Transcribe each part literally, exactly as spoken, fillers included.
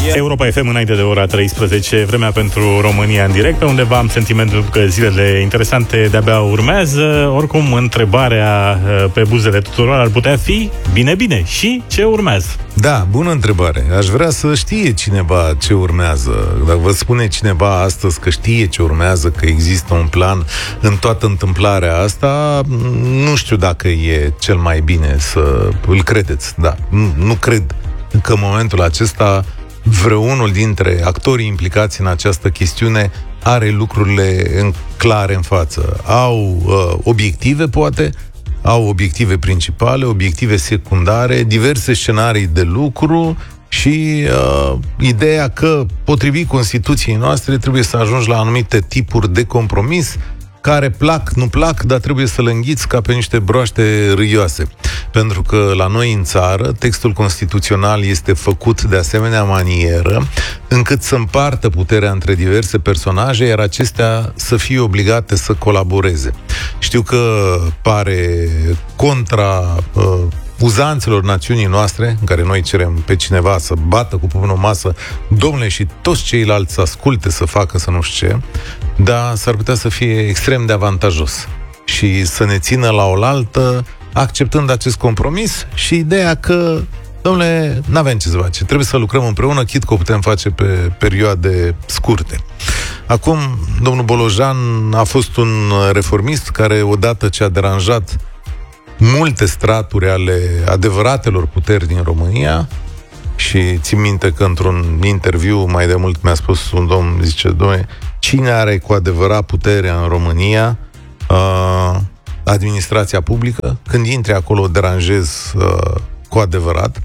Europa F M înainte de ora treisprezece, vremea pentru România în direct. Pe undeva am sentimentul că zilele interesante de-abia urmează. Oricum, întrebarea pe buzele tuturor ar putea fi: bine, bine, și ce urmează? Da, bună întrebare. Aș vrea să știe cineva ce urmează. Dacă vă spune cineva astăzi că știe ce urmează, că există un plan în toată întâmplarea asta, nu știu dacă e cel mai bine să îl credeți. Da, nu, nu cred că în momentul acesta vreunul dintre actorii implicați în această chestiune are lucrurile în clare în față. Au uh, obiective, poate, au obiective principale, obiective secundare, diverse scenarii de lucru și uh, ideea că, potrivit Constituției noastre, trebuie să ajungi la anumite tipuri de compromis care plac, nu plac, dar trebuie să le înghiți ca pe niște broaște râioase. Pentru că la noi în țară, textul constituțional este făcut de asemenea manieră încât să împartă puterea între diverse personaje, iar acestea să fie obligate să colaboreze. Știu că pare contra uh, uzanților națiunii noastre, în care noi cerem pe cineva să bată cu pumnul în masă, domnule, și toți ceilalți să asculte, să facă, să nu știu ce, dar s-ar putea să fie extrem de avantajos și să ne țină la oaltă, acceptând acest compromis și ideea că, domnule, n-avem ce să face, trebuie să lucrăm împreună, chit că o putem face pe perioade scurte. Acum, domnul Bolojan a fost un reformist care, odată ce a deranjat multe straturi ale adevăratelor puteri din România, și țin minte că într-un interviu mai de mult mi-a spus un domn, zice, dom'le, cine are cu adevărat puterea în România? Uh, administrația publică. Când intri acolo, deranjezi uh, cu adevărat.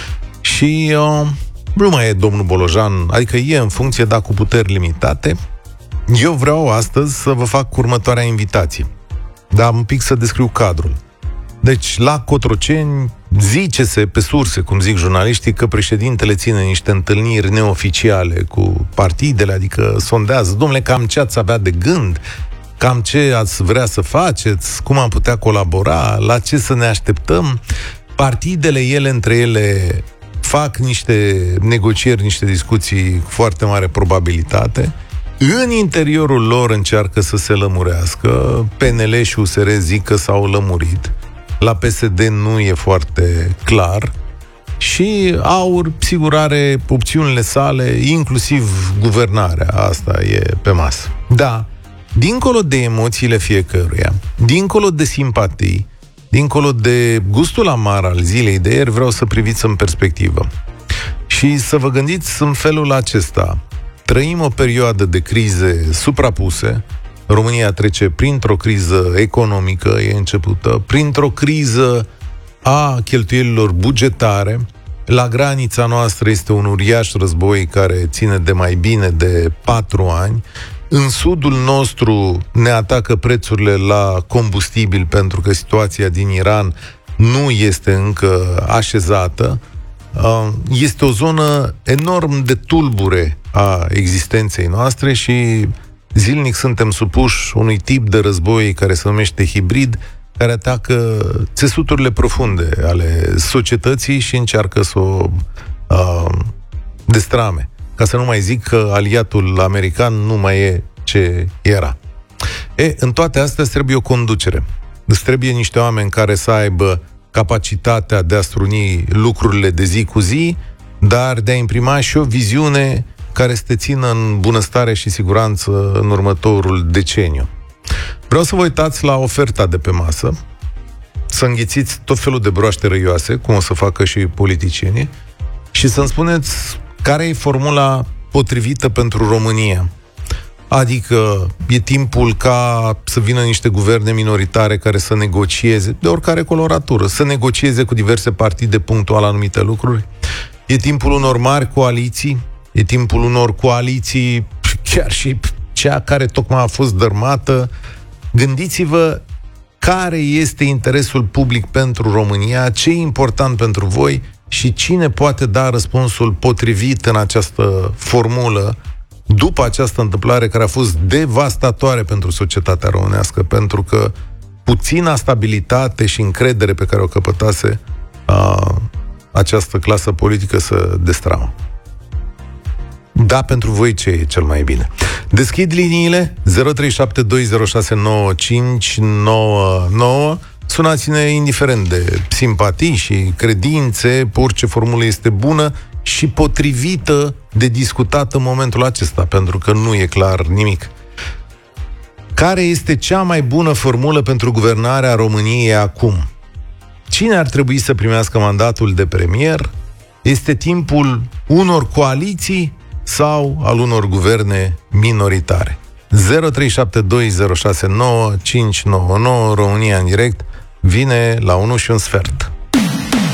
Și uh, nu mai e domnul Bolojan, adică e în funcție, dar cu puteri limitate. Eu vreau astăzi să vă fac următoarea invitație, dar un pic să descriu cadrul. Deci, la Cotroceni, zice-se pe surse, cum zic jurnaliștii, că președintele ține niște întâlniri neoficiale cu partidele, adică sondează, domnule, cam ce ați avea de gând, cam ce ați vrea să faceți, cum am putea colabora, la ce să ne așteptăm. Partidele, ele între ele, fac niște negocieri, niște discuții cu foarte mare probabilitate. În interiorul lor încearcă să se lămurească. P N L și U S R zic că s-au lămurit. La P S D nu e foarte clar. Și AUR, sigur, are opțiunile sale, inclusiv guvernarea. Asta e pe masă. Da, dincolo de emoțiile fiecăruia, dincolo de simpatii, dincolo de gustul amar al zilei de ieri, vreau să priviți în perspectivă. Și să vă gândiți în felul acesta. Trăim o perioadă de crize suprapuse. România trece printr-o criză economică, e începută, printr-o criză a cheltuielilor bugetare. La granița noastră este un uriaș război care ține de mai bine de patru ani. În sudul nostru ne atacă prețurile la combustibil pentru că situația din Iran nu este încă așezată. Este o zonă enorm de tulbure a existenței noastre și zilnic suntem supuși unui tip de război care se numește hibrid, care atacă țesuturile profunde ale societății și încearcă să o uh, destrame. Ca să nu mai zic că aliatul american nu mai e ce era. E, în toate astea trebuie o conducere. Îți trebuie niște oameni care să aibă capacitatea de a struni lucrurile de zi cu zi, dar de a imprima și o viziune care să te țină în bunăstare și siguranță în următorul deceniu. Vreau să vă uitați la oferta de pe masă, să înghițiți tot felul de broaște răioase, cum o să facă și politicienii, și să-mi spuneți care e formula potrivită pentru România. Adică e timpul ca să vină niște guverne minoritare care să negocieze, de oricare coloratură, să negocieze cu diverse partide punctual anumite lucruri. E timpul unor mari coaliții, e timpul unor coaliții, chiar și cea care tocmai a fost dărmată. Gândiți-vă care este interesul public pentru România, ce e important pentru voi și cine poate da răspunsul potrivit în această formulă după această întâmplare care a fost devastatoare pentru societatea românească, pentru că puțina stabilitate și încredere pe care o căpătase a, această clasă politică să destramă. Da, pentru voi ce e cel mai bine? Deschid liniile zero trei șapte doi zero șase nouă cinci nouă nouă. Sunați-ne indiferent de simpatii și credințe, orice formulă este bună și potrivită de discutat în momentul acesta, pentru că nu e clar nimic. Care este cea mai bună formulă pentru guvernarea României acum? Cine ar trebui să primească mandatul de premier? Este timpul unor coaliții sau al unor guverne minoritare? zero trei șapte doi zero șase nouă cinci nouă nouă. România în direct vine la unu și un sfert.